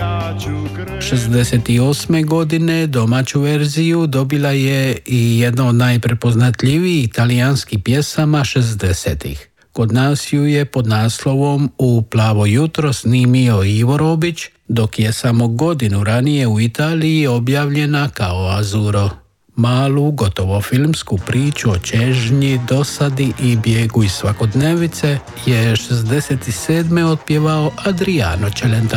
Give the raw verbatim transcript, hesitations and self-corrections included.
šezdeset osme. godine domaću verziju dobila je i jedna od najprepoznatljivijih talijanskih pjesama šezdesetih. Kod nas ju je pod naslovom U plavo jutro snimio Ivo Robić, dok je samo godinu ranije u Italiji objavljena kao Azuro. Malu, gotovo filmsku priču o čežnji, dosadi i bijegu iz svakodnevice je šezdeset sedme otpjevao Adriano Celentano.